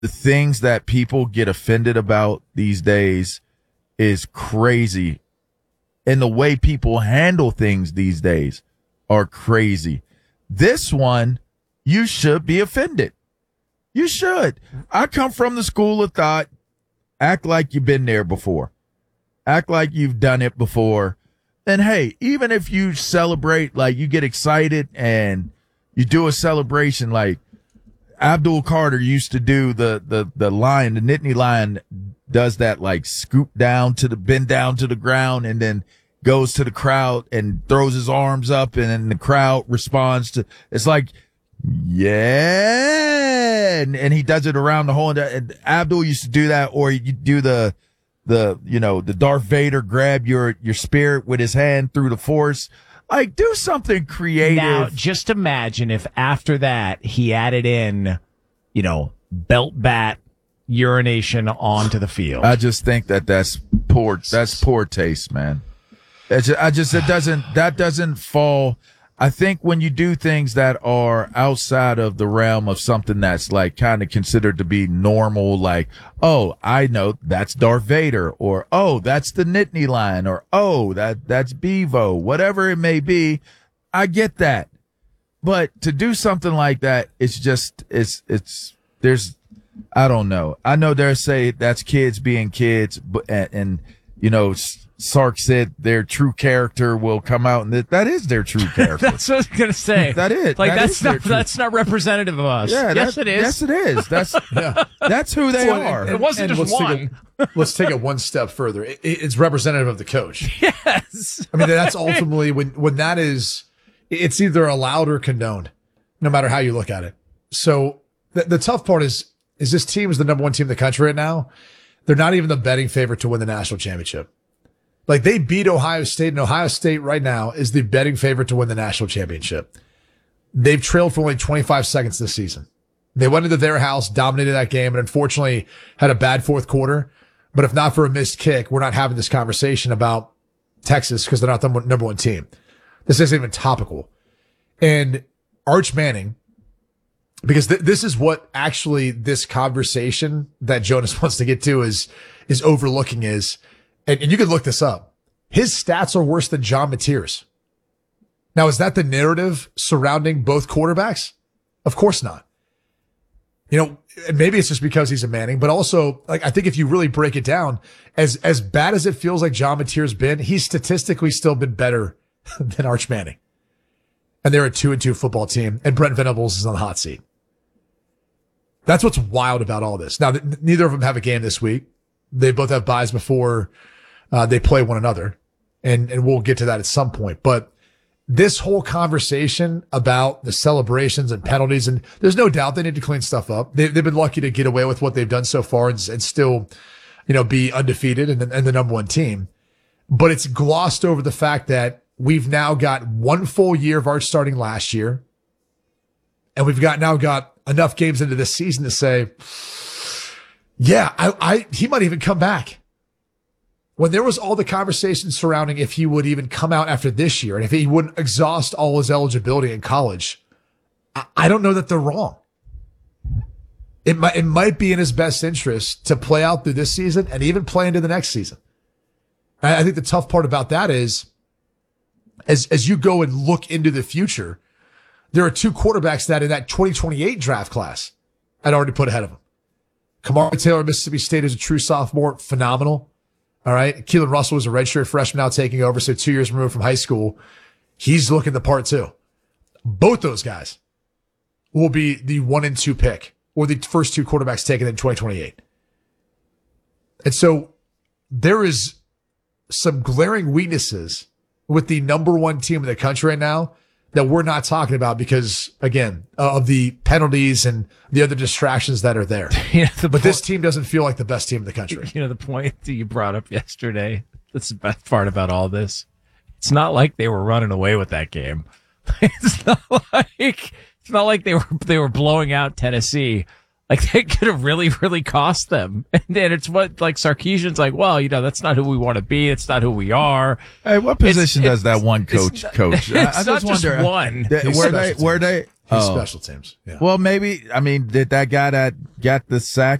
the things that people get offended about these days is crazy. And the way people handle things these days are crazy. This one, you should be offended. You should. I come from the school of thought, act like you've been there before. Act like you've done it before. And hey, even if you celebrate, like you get excited and you do a celebration like Abdul Carter used to do the line, the Nittany Lion does that, like bend down to the ground and then goes to the crowd and throws his arms up and then the crowd responds to, it's like, yeah. And he does it around the whole, and Abdul used to do that, or you do the Darth Vader grab your spirit with his hand through the force. Like, do something creative. Now, just imagine if after that he added in, belt bat urination onto the field. I just think that's poor taste, man. That doesn't fall. I think when you do things that are outside of the realm of something that's like kind of considered to be normal, like, oh, I know that's Darth Vader, or, oh, that's the Nittany Lion, or, oh, that's Bevo, whatever it may be. I get that. But to do something like that, I don't know. I know they'll say that's kids being kids, but, and Sark said their true character will come out, and that is their true character. That's what I was going to say. That is. Like, that's not representative of us. Yeah, yes, it is. Yes, it is. That's who they are. It wasn't just one. Let's take it one step further. It's representative of the coach. Yes. I mean, that's ultimately when that is, it's either allowed or condoned, no matter how you look at it. So the tough part is this team is the number one team in the country right now. They're not even the betting favorite to win the national championship. Like, they beat Ohio State, and Ohio State right now is the betting favorite to win the national championship. They've trailed for only 25 seconds this season. They went into their house, dominated that game, and unfortunately had a bad fourth quarter. But if not for a missed kick, we're not having this conversation about Texas because they're not the number one team. This isn't even topical. And Arch Manning, because this is what actually this conversation that Jonas wants to get to is overlooking is, and you can look this up. His stats are worse than John Mateer's. Now, is that the narrative surrounding both quarterbacks? Of course not. Maybe it's just because he's a Manning, but also, like, I think if you really break it down, as bad as it feels like John Mateer's been, he's statistically still been better than Arch Manning. And they're a 2-2 football team, and Brent Venables is on the hot seat. That's what's wild about all this. Now, neither of them have a game this week. They both have buys before they play one another, and we'll get to that at some point. But this whole conversation about the celebrations and penalties, and there's no doubt they need to clean stuff up. They've been lucky to get away with what they've done so far and still, be undefeated and the number one team. But it's glossed over the fact that we've now got one full year of Arch starting last year, and we've now got enough games into this season to say, yeah, he might even come back. When there was all the conversation surrounding if he would even come out after this year and if he wouldn't exhaust all his eligibility in college, I don't know that they're wrong. It might be in his best interest to play out through this season and even play into the next season. I think the tough part about that is, as you go and look into the future, there are two quarterbacks that in that 2028 draft class I'd already put ahead of him. Kamari Taylor, Mississippi State, is a true sophomore. Phenomenal. All right. Keelan Russell is a redshirt freshman now taking over, so 2 years removed from high school. He's looking the part too. Both those guys will be the 1 and 2 pick, or the first two quarterbacks taken in 2028. And so there is some glaring weaknesses with the number one team in the country right now that we're not talking about because, again, of the penalties and the other distractions that are there. But this team doesn't feel like the best team in the country. The point that you brought up yesterday, that's the best part about all this. It's not like they were running away with that game. It's not like they were blowing out Tennessee. Like, they could have really, really cost them. And then it's what, like, Sarkisian's like, well, that's not who we want to be. It's not who we are. Hey, what position does that one coach coach? I just wonder, one. His Oh. special teams. Yeah. Well, maybe, I mean, did that guy that got the sack